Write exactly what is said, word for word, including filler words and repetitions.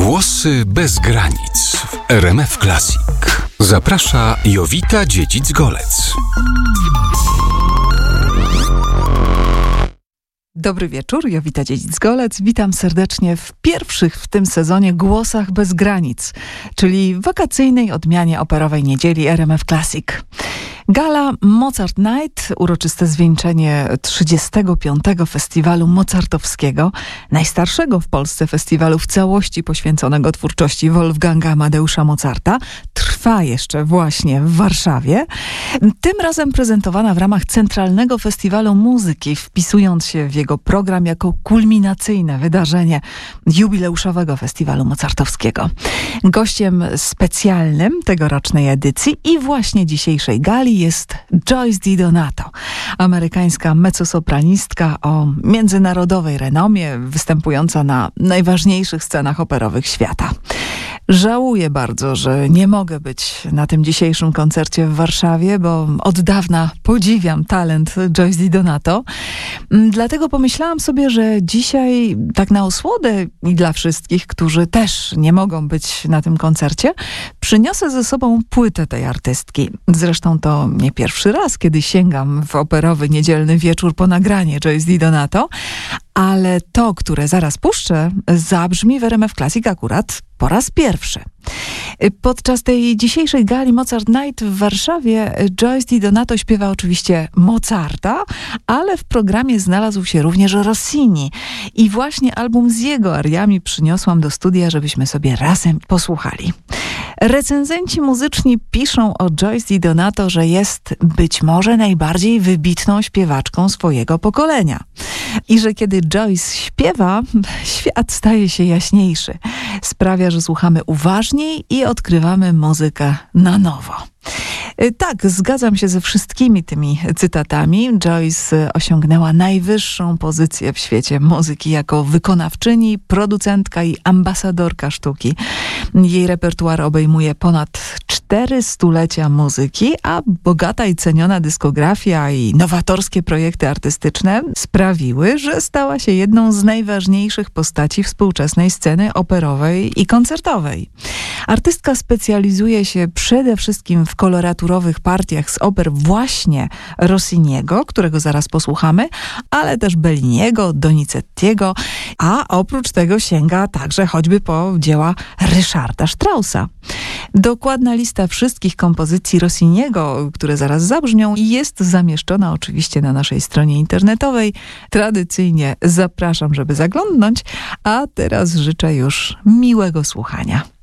Głosy bez granic w R M F Classic. Zaprasza Jowita Dziedzic-Golec. Dobry wieczór, Jowita Dziedzic-Golec. Witam serdecznie w pierwszych w tym sezonie Głosach bez granic, czyli wakacyjnej odmianie operowej niedzieli R M F Classic. Gala Mozart Night, uroczyste zwieńczenie trzydziestego piątego Festiwalu Mozartowskiego, najstarszego w Polsce festiwalu w całości poświęconego twórczości Wolfganga Amadeusza Mozarta, trwa jeszcze właśnie w Warszawie. Tym razem prezentowana w ramach Centralnego Festiwalu Muzyki, wpisując się w jego program jako kulminacyjne wydarzenie jubileuszowego Festiwalu Mozartowskiego. Gościem specjalnym tegorocznej edycji i właśnie dzisiejszej gali jest Joyce DiDonato, amerykańska mezzosopranistka o międzynarodowej renomie, występująca na najważniejszych scenach operowych świata. Żałuję bardzo, że nie mogę być na tym dzisiejszym koncercie w Warszawie, bo od dawna podziwiam talent Joyce DiDonato. Dlatego pomyślałam sobie, że dzisiaj tak na osłodę i dla wszystkich, którzy też nie mogą być na tym koncercie, przyniosę ze sobą płytę tej artystki. Zresztą to nie pierwszy raz, kiedy sięgam w operowy niedzielny wieczór po nagranie Joyce DiDonato, ale to, które zaraz puszczę, zabrzmi w R M F Classic akurat po raz pierwszy. Podczas tej dzisiejszej gali Mozart Night w Warszawie Joyce DiDonato śpiewa oczywiście Mozarta, ale w programie znalazł się również Rossini. I właśnie album z jego ariami przyniosłam do studia, żebyśmy sobie razem posłuchali. Recenzenci muzyczni piszą o Joyce DiDonato, że jest być może najbardziej wybitną śpiewaczką swojego pokolenia. I że kiedy Joyce śpiewa, świat staje się jaśniejszy. Sprawia, że słuchamy uważniej i odkrywamy muzykę na nowo. Tak, zgadzam się ze wszystkimi tymi cytatami. Joyce osiągnęła najwyższą pozycję w świecie muzyki jako wykonawczyni, producentka i ambasadorka sztuki. Jej repertuar obejmuje ponad cztery stulecia muzyki, a bogata i ceniona dyskografia i nowatorskie projekty artystyczne sprawiły, że stała się jedną z najważniejszych postaci współczesnej sceny operowej i koncertowej. Artystka specjalizuje się przede wszystkim w koloraturowych partiach z oper właśnie Rossiniego, którego zaraz posłuchamy, ale też Belliniego, Donizettiego, a oprócz tego sięga także choćby po dzieła Ryszarda Straussa. Dokładna lista wszystkich kompozycji Rossiniego, które zaraz zabrzmią, jest zamieszczona oczywiście na naszej stronie internetowej. Tradycyjnie zapraszam, żeby zaglądnąć, a teraz życzę już miłego słuchania.